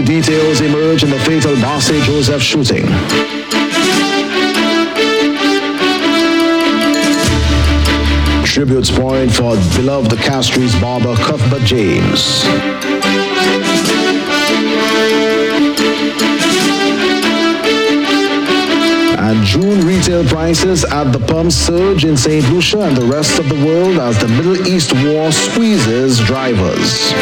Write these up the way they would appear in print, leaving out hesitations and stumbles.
Details emerge in the fatal Marseille Joseph shooting. Tributes point for beloved Castries barber Cuthbert James. And June retail prices at the pump surge in St. Lucia and the rest of the world as the Middle East war squeezes drivers.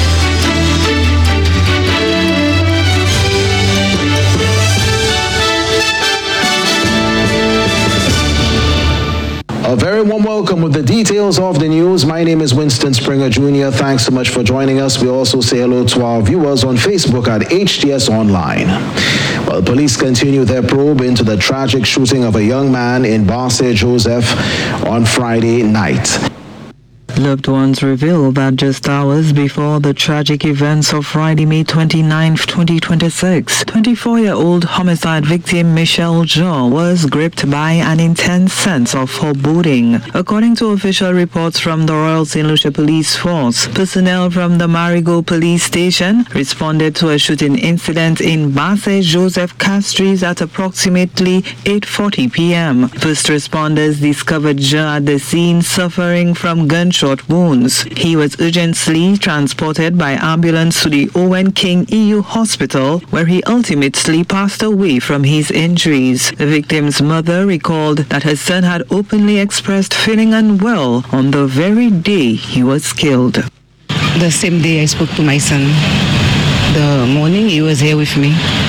A very warm welcome with the details of the news. My name is Winston Springer Jr. Thanks so much for joining us. We also say hello to our viewers on Facebook at HTS Online. Well, police continue their probe into the tragic shooting of a young man in Marseille Joseph on Friday night. Loved ones reveal that just hours before the tragic events of Friday, May 29, 2026, 24-year-old homicide victim Michelle Jean was gripped by an intense sense of foreboding. According to official reports from the Royal St. Lucia Police Force, personnel from the Marigot Police Station responded to a shooting incident in Marseille Joseph Castries at approximately 8:40 p.m. First responders discovered Jean at the scene suffering from gunshot wounds. He was urgently transported by ambulance to the Owen King EU Hospital, where he ultimately passed away from his injuries. The victim's mother recalled that her son had openly expressed feeling unwell on the very day he was killed. The same day I spoke to my son. The morning he was here with me.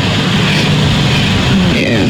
Yeah.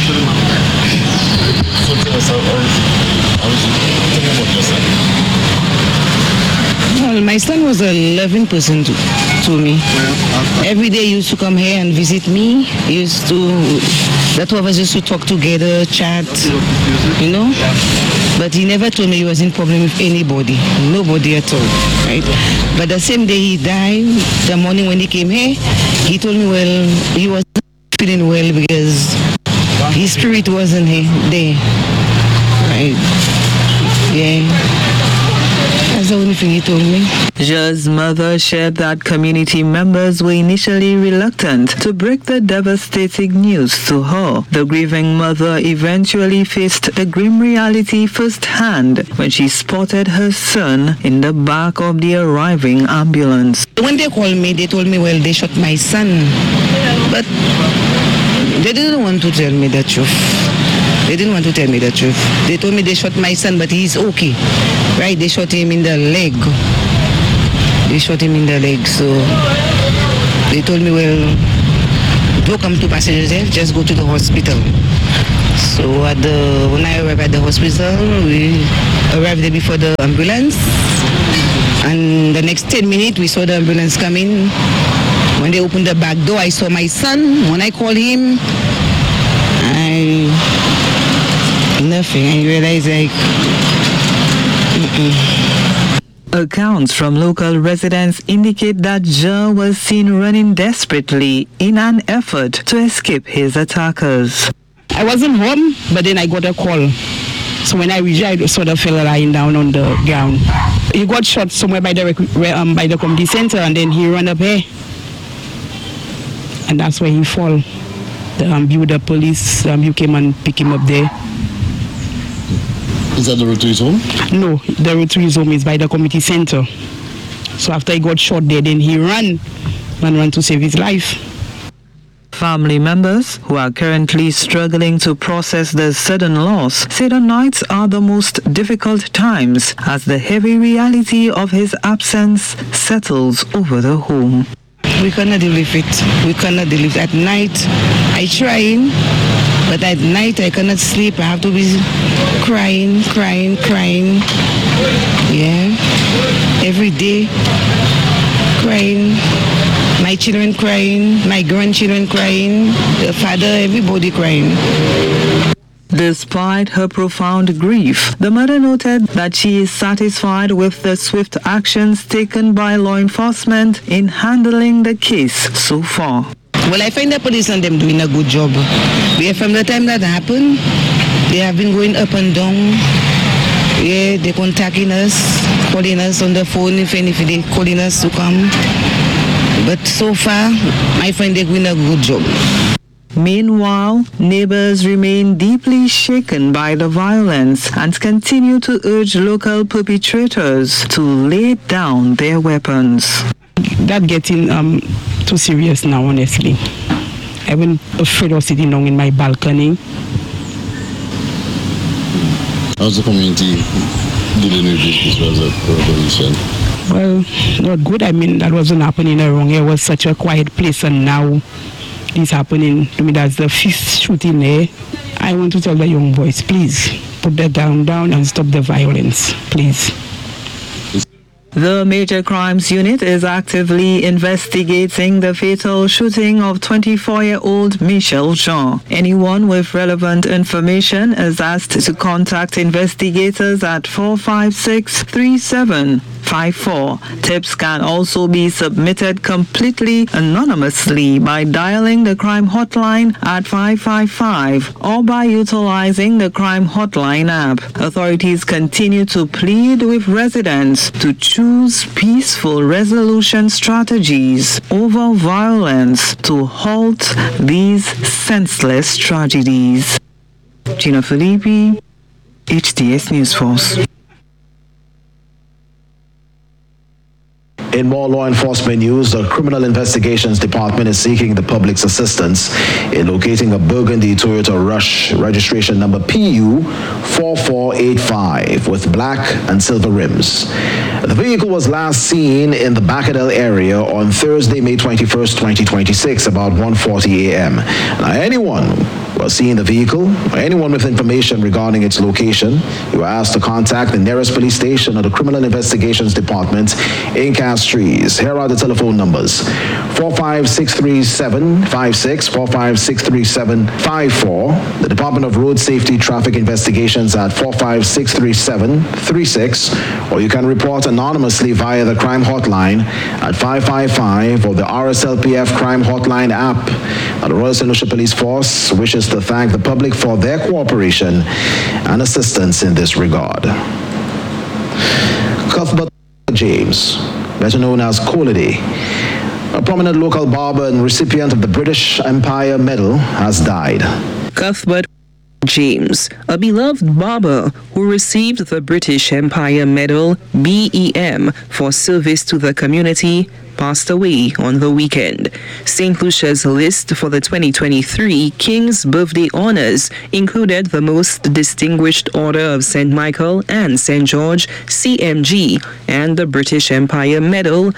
Well, my son was a loving person to me. Every day he used to come here and visit me. The two of us used to talk together, chat, you know. But he never told me he was in problem with anybody, nobody at all, right? But the same day he died, the morning when he came here, he told me, well, he wasn't feeling well because his spirit wasn't there, right? Yeah. That's the only thing he told me. Jean's mother shared that community members were initially reluctant to break the devastating news to her. The grieving mother eventually faced the grim reality firsthand when she spotted her son in the back of the arriving ambulance. When they called me, they told me, well, they shot my son. But they didn't want to tell me the truth. They didn't want to tell me the truth. They told me they shot my son, but he's okay. Right? They shot him in the leg. They shot him in the leg. So they told me, well, don't come to Marseille Joseph, just go to the hospital. So when I arrived at the hospital, we arrived there before the ambulance. And the next 10 minutes, we saw the ambulance coming. When they opened the back door, I saw my son. When I called him, nothing. I realized Accounts from local residents indicate that Jean was seen running desperately in an effort to escape his attackers. I wasn't home, but then I got a call. So when I reached, I saw the fella lying down on the ground. He got shot somewhere by the community center, and then he ran up here, and that's where he fall. The police you came and pick him up there. Is that the road to his home? No, the road to his home is by the community center. So after he got shot there, then he ran to save his life. Family members who are currently struggling to process the sudden loss say the nights are the most difficult times as the heavy reality of his absence settles over the home. We cannot deal with it. We cannot deal with it. At night, I try, but at night I cannot sleep. I have to be crying. Yeah. Every day, crying. My children crying, my grandchildren crying, the father, everybody crying. Despite her profound grief, the mother noted that she is satisfied with the swift actions taken by law enforcement in handling the case so far. Well, I find the police and them doing a good job. From the time that happened, they have been going up and down. Yeah, they're contacting us, calling us on the phone if they calling us to come. But so far, I find they're doing a good job. Meanwhile, neighbors remain deeply shaken by the violence and continue to urge local perpetrators to lay down their weapons. That getting too serious now, honestly. I've been afraid of sitting down in my balcony. How's the community dealing with this revolution? Well, not good. I mean, that wasn't happening around here. It was such a quiet place, and now this happening to me. That's the fifth shooting there. I want to tell the young boys, please put the gun down and stop the violence, please. The Major Crimes Unit is actively investigating the fatal shooting of 24-year-old Michelle Jean. Anyone with relevant information is asked to contact investigators at 456-3754. Tips can also be submitted completely anonymously by dialing the crime hotline at 555 or by utilizing the crime hotline app. Authorities continue to plead with residents to choose peaceful resolution strategies over violence to halt these senseless tragedies. Gina Filippi, HTS News Force. In more law enforcement news, the Criminal Investigations Department is seeking the public's assistance in locating a burgundy Toyota Rush registration number PU4485 with black and silver rims. The vehicle was last seen in the Bacadel area on Thursday, May 21st, 2026, about 1:40 a.m. Now, anyone who has seen the vehicle or anyone with information regarding its location, you are asked to contact the nearest police station or the Criminal Investigations Department in Castries. Here are the telephone numbers: 4563756, 4563754. The Department of Road Safety Traffic Investigations at 4563736, or you can report anonymously via the crime hotline at 555 or the RSLPF crime hotline app. Now, the Royal St. Lucia Police Force wishes to thank the public for their cooperation and assistance in this regard. Cuthbert James, better known as Colady, a prominent local barber and recipient of the British Empire Medal, has died. Cuthbert James, a beloved barber who received the British Empire Medal BEM for service to the community, passed away on the weekend. St. Lucia's list for the 2023 King's Birthday Honours included the Most Distinguished Order of St. Michael and St. George CMG and the British Empire Medal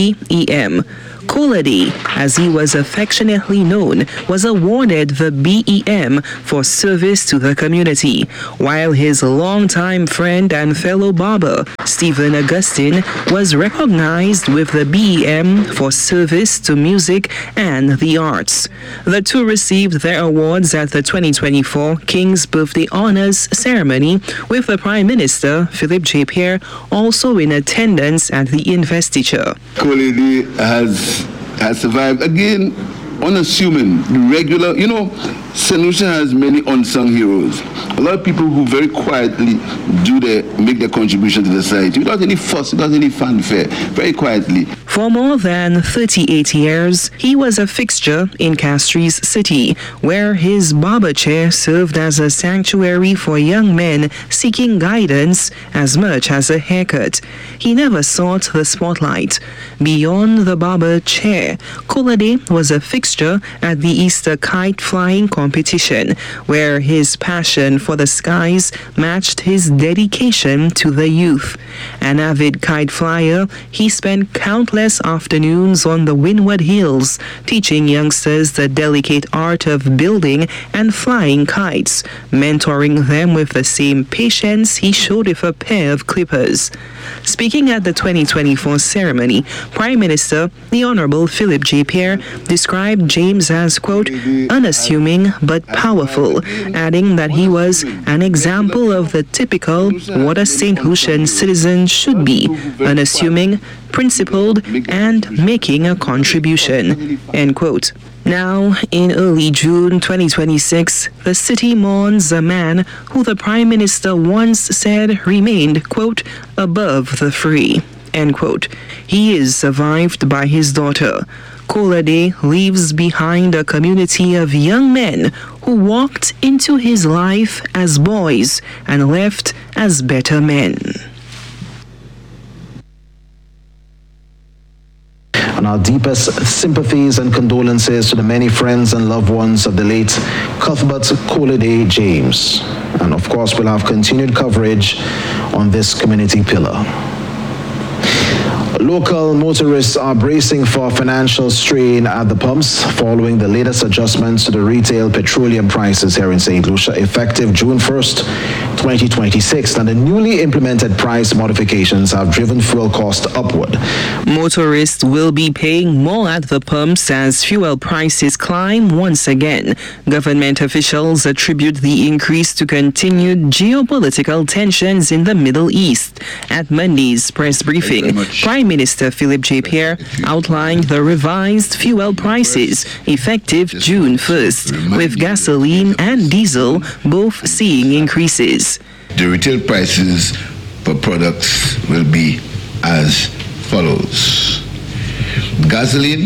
BEM. Colady, as he was affectionately known, was awarded the BEM for service to the community, while his longtime friend and fellow barber, Stephen Augustine, was recognized with the BEM for service to music and the arts. The two received their awards at the 2024 King's Birthday Honours ceremony, with the Prime Minister, Philip J. Pierre, also in attendance at the investiture. Colady has survived, again, unassuming, regular. St. Lucia has many unsung heroes. A lot of people who very quietly make their contribution to the society without any fuss, without any fanfare, very quietly. For more than 38 years, he was a fixture in Castries City, where his barber chair served as a sanctuary for young men seeking guidance as much as a haircut. He never sought the spotlight. Beyond the barber chair, Colady was a fixture at the Easter kite flying competition, where his passion for the skies matched his dedication to the youth. An avid kite flyer, he spent countless afternoons on the Windward Hills, teaching youngsters the delicate art of building and flying kites, mentoring them with the same patience he showed with a pair of clippers. Speaking at the 2024 ceremony, Prime Minister, the Honorable Philip J. Pierre, described James as, quote, unassuming but powerful, adding that he was an example of the typical what a St. Lucian citizen should be, unassuming, principled, and making a contribution, end quote. Now, in early June 2026, the city mourns a man who the Prime Minister once said remained, quote, above the fray. end quote. He is survived by his daughter. Kolade leaves behind a community of young men who walked into his life as boys and left as better men. And our deepest sympathies and condolences to the many friends and loved ones of the late Cuthbert Kolade James. And of course, we'll have continued coverage on this community pillar. Local motorists are bracing for financial strain at the pumps following the latest adjustments to the retail petroleum prices here in St. Lucia, effective June 1st, 2026. And the newly implemented price modifications have driven fuel cost upward. Motorists will be paying more at the pumps as fuel prices climb once again. Government officials attribute the increase to continued geopolitical tensions in the Middle East. At Monday's press briefing, Prime Minister Philip J. Pierre outlined the revised fuel prices effective June 1st, with gasoline and diesel both seeing increases. The retail prices for products will be as follows. Gasoline,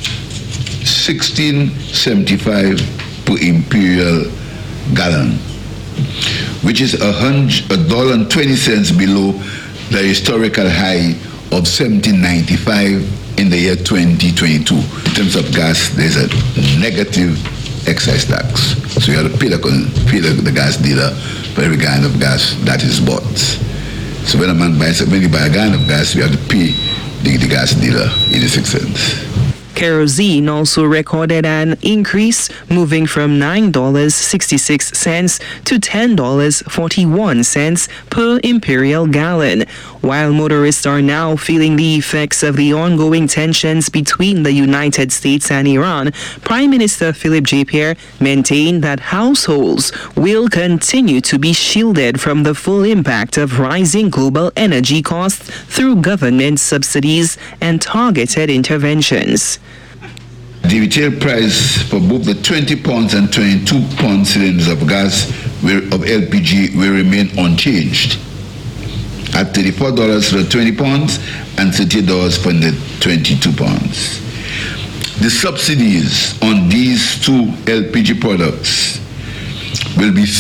$16.75 per imperial gallon, which is $1.20 below the historical high of $17.95 in the year 2022. In terms of gas, there's a negative excise tax. So you have to pay the gas dealer for every gallon of gas that is bought. So when you buy a gallon of gas, you have to pay the gas dealer 86 cents. Kerosene also recorded an increase, moving from $9.66 to $10.41 per imperial gallon. While motorists are now feeling the effects of the ongoing tensions between the United States and Iran, Prime Minister Philip J. Pierre maintained that households will continue to be shielded from the full impact of rising global energy costs through government subsidies and targeted interventions. The retail price for both the 20-pound and 22-pound cylinders of gas of LPG will remain unchanged at $34 for the 20 pounds and $38 for the 22 pounds. The subsidies on these two LPG products will be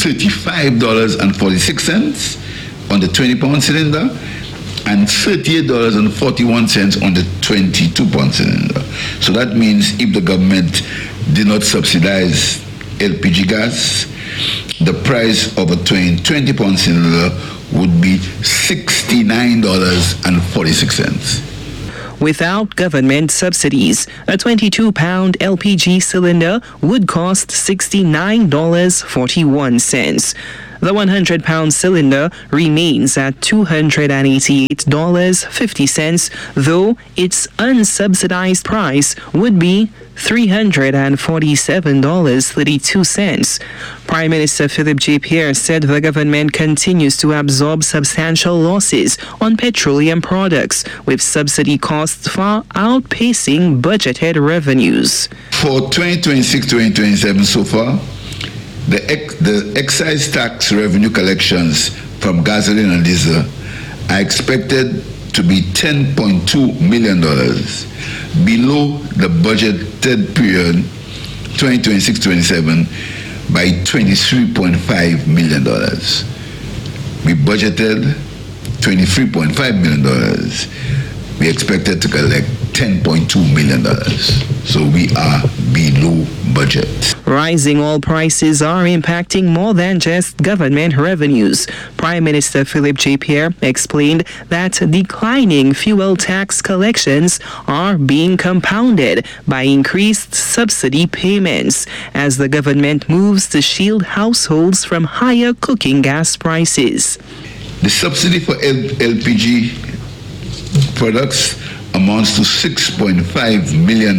$35.46 on the 20-pound cylinder and $38.41 on the 22-pound cylinder. So that means if the government did not subsidize LPG gas, the price of a 20-pound cylinder would be $69.46. Without government subsidies, a 22-pound LPG cylinder would cost $69.41. The 100-pound cylinder remains at $288.50, though its unsubsidized price would be $347.32. Prime Minister Philip J. Pierre said the government continues to absorb substantial losses on petroleum products, with subsidy costs far outpacing budgeted revenues. For 2026-2027 so far, the excise tax revenue collections from gasoline and diesel are expected to be $10.2 million below the budgeted period 2026-27 by $23.5 million. We budgeted $23.5 million. We expected to collect $10.2 million. So we are below budget. Rising oil prices are impacting more than just government revenues. Prime Minister Philip J. Pierre explained that declining fuel tax collections are being compounded by increased subsidy payments as the government moves to shield households from higher cooking gas prices. The subsidy for LPG products amounts to $6.5 million,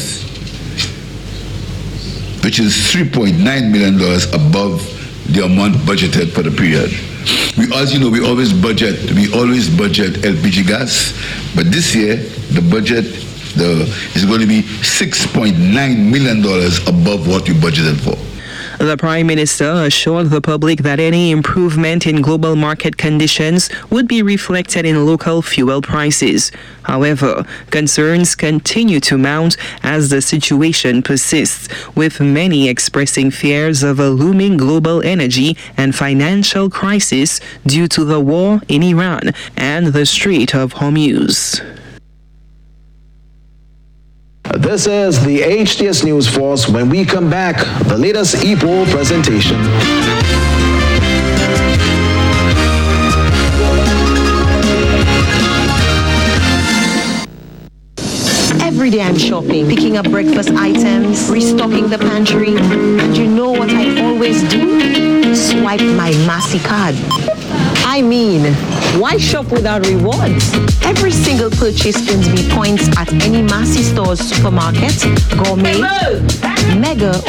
which is $3.9 million above the amount budgeted for the period. As you know, we always budget LPG gas, but this year the budget is going to be $6.9 million above what we budgeted for. The Prime Minister assured the public that any improvement in global market conditions would be reflected in local fuel prices. However, concerns continue to mount as the situation persists, with many expressing fears of a looming global energy and financial crisis due to the war in Iran and the Strait of Hormuz. This is the HTS News Force. When we come back, the latest EPO presentation. Every day I'm shopping, picking up breakfast items, restocking the pantry. And you know what I always do? Swipe my MasterCard. I mean, why shop without rewards? Every single purchase earns me points at any Massy Stores supermarket, gourmet, mega